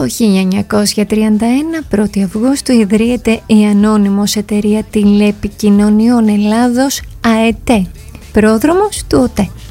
Το 1931, 1η Αυγούστου, ιδρύεται η ανώνυμος εταιρεία τηλεπικοινωνιών Ελλάδος ΑΕΤΕ, πρόδρομος του ΟΤΕ.